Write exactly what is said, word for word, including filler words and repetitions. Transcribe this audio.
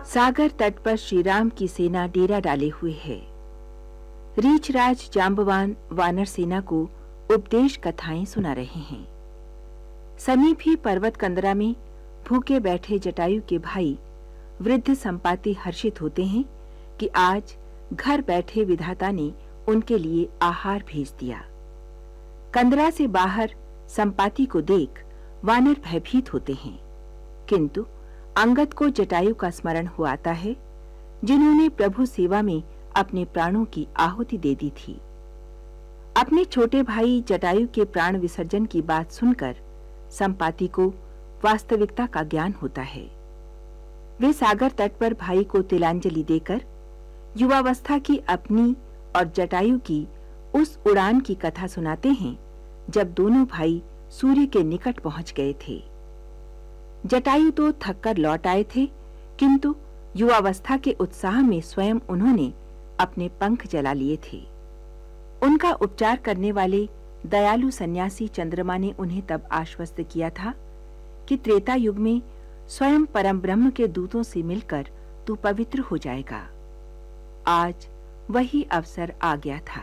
सागर तट पर श्री राम की सेना डेरा डाले हुए है। रीछराज जांबवान वानर सेना को उपदेश कथाएं सुना रहे हैं। समीप ही पर्वत कंदरा में भूखे बैठे जटायु के भाई वृद्ध संपाति हर्षित होते हैं कि आज घर बैठे विधाता ने उनके लिए आहार भेज दिया। कंदरा से बाहर संपाति को देख वानर भयभीत होते हैं, किंतु अंगद को जटायु का स्मरण हो आता है, जिन्होंने प्रभु सेवा में अपने प्राणों की आहुति दे दी थी। अपने छोटे भाई जटायु के प्राण विसर्जन की बात सुनकर संपाति को वास्तविकता का ज्ञान होता है। वे सागर तट पर भाई को तिलांजलि देकर युवावस्था की अपनी और जटायु की उस उड़ान की कथा सुनाते हैं जब दोनों भाई सूर्य के निकट पहुंच गए थे। जटायु तो थककर लौट आए थे, किंतु युवावस्था के उत्साह में स्वयं उन्होंने अपने पंख जला लिए थे। उनका उपचार करने वाले दयालु सन्यासी चंद्रमा ने उन्हें तब आश्वस्त किया था कि त्रेता युग में स्वयं परम ब्रह्म के दूतों से मिलकर तू पवित्र हो जाएगा। आज वही अवसर आ गया था।